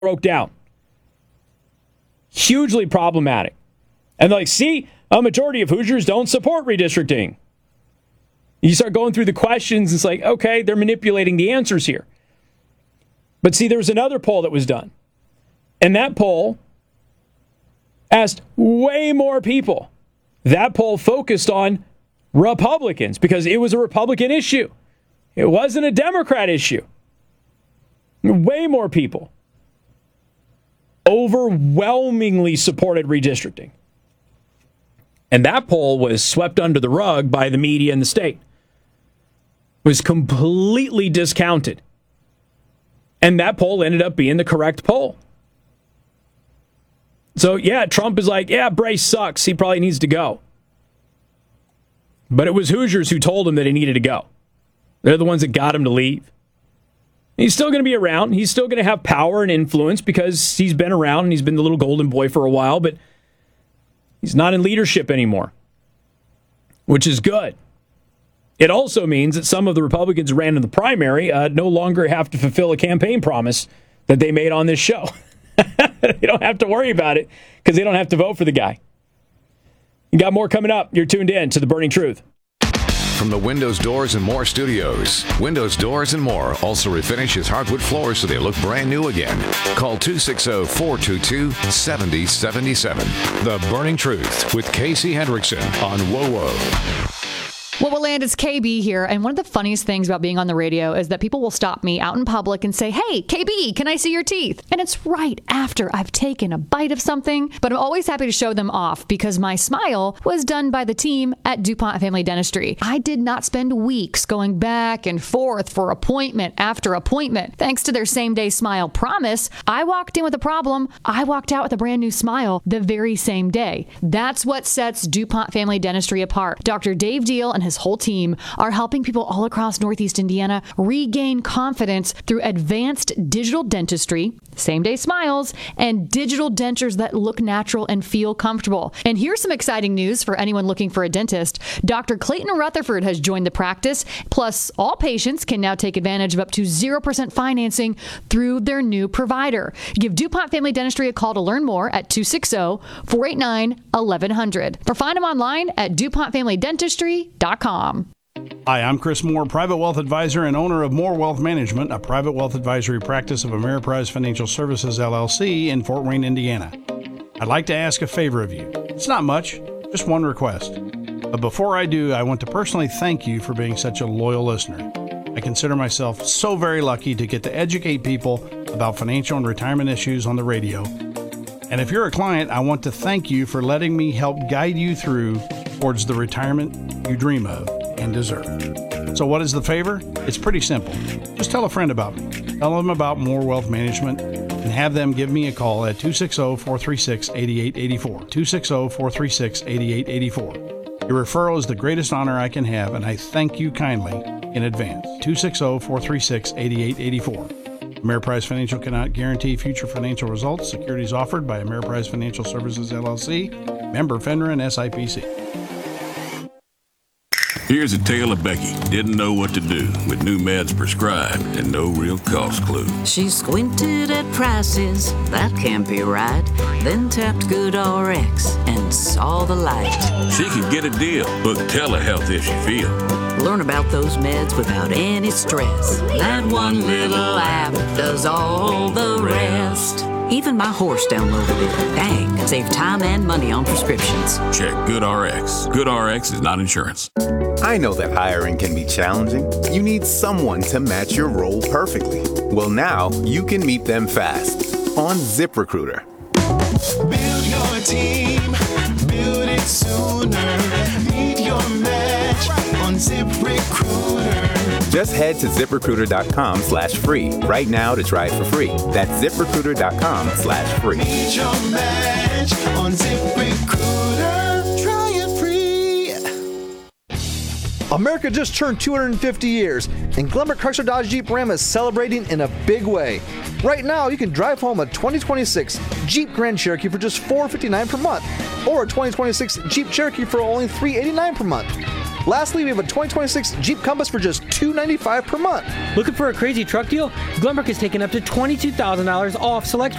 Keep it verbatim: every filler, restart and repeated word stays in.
broke down. Hugely problematic. And like, see, a majority of Hoosiers don't support redistricting. You start going through the questions, it's like, okay, they're manipulating the answers here. But see, there was another poll that was done. And that poll asked way more people. That poll focused on Republicans because it was a Republican issue. It wasn't a Democrat issue. Way more people overwhelmingly supported redistricting. And that poll was swept under the rug by the media in the state. It was completely discounted. And that poll ended up being the correct poll. So, yeah, Trump is like, yeah, Bray sucks. He probably needs to go. But it was Hoosiers who told him that he needed to go. They're the ones that got him to leave. He's still going to be around. He's still going to have power and influence because he's been around and he's been the little golden boy for a while, but he's not in leadership anymore, which is good. It also means that some of the Republicans who ran in the primary uh, no longer have to fulfill a campaign promise that they made on this show. They don't have to worry about it because they don't have to vote for the guy. You got more coming up. You're tuned in to The Burning Truth. From the Windows, Doors, and More studios, Windows, Doors, and More also refinishes hardwood floors so they look brand new again. Call two six zero, four two two, seven zero seven seven. The Burning Truth with Casey Hendrickson on WoWo. Well, Land, it's K B here, and one of the funniest things about being on the radio is that people will stop me out in public and say, hey, K B, can I see your teeth? And it's right after I've taken a bite of something, but I'm always happy to show them off because my smile was done by the team at DuPont Family Dentistry. I did not spend weeks going back and forth for appointment after appointment. Thanks to their same-day smile promise, I walked in with a problem. I walked out with a brand new smile the very same day. That's what sets DuPont Family Dentistry apart. Doctor Dave Deal and his whole team are helping people all across Northeast Indiana regain confidence through advanced digital dentistry, same-day smiles, and digital dentures that look natural and feel comfortable. And here's some exciting news for anyone looking for a dentist. Doctor Clayton Rutherford has joined the practice. Plus, all patients can now take advantage of up to zero percent financing through their new provider. Give DuPont Family Dentistry a call to learn more at two six zero, four eight nine, eleven hundred. Or find them online at DuPont Family Dentistry dot com. Hi, I'm Chris Moore, private wealth advisor and owner of Moore Wealth Management, a private wealth advisory practice of Ameriprise Financial Services, L L C in Fort Wayne, Indiana. I'd like to ask a favor of you. It's not much, just one request. But before I do, I want to personally thank you for being such a loyal listener. I consider myself so very lucky to get to educate people about financial and retirement issues on the radio. And if you're a client, I want to thank you for letting me help guide you through towards the retirement you dream of and deserve. So what is the favor? It's pretty simple. Just tell a friend about me. Tell them about Moore Wealth Management and have them give me a call at two six zero, four three six, eight eight eight four. two six zero, four three six, eight eight eight four. Your referral is the greatest honor I can have, and I thank you kindly in advance. two six zero, four three six, eight eight eight four. Ameriprise Financial cannot guarantee future financial results. Securities offered by Ameriprise Financial Services, L L C, member FINRA and S I P C. Here's a tale of Becky. Didn't know what to do with new meds prescribed and no real cost clue. She squinted at prices, that can't be right. Then tapped GoodRx and saw the light. She could get a deal. Book telehealth if she feel. Learn about those meds without any stress. That one little app does all the rest. Even my horse downloaded it. Dang, save time and money on prescriptions. Check GoodRx. GoodRx is not insurance. I know that hiring can be challenging. You need someone to match your role perfectly. Well, now you can meet them fast on ZipRecruiter. Build your team, build it sooner. Meet your match on ZipRecruiter. Just head to ZipRecruiter.com slash free right now to try it for free. That's ZipRecruiter.com slash free. Meet your match on ZipRecruiter. Try it free. America just turned two hundred fifty years, and Glenbrook Chrysler Dodge Jeep Ram is celebrating in a big way. Right now, you can drive home a twenty twenty-six Jeep Grand Cherokee for just four hundred fifty-nine dollars per month, or a twenty twenty-six Jeep Cherokee for only three hundred eighty-nine dollars per month. Lastly, we have a twenty twenty-six Jeep Compass for just two hundred ninety-five dollars per month. Looking for a crazy truck deal? Glenbrook has taken up to twenty-two thousand dollars off select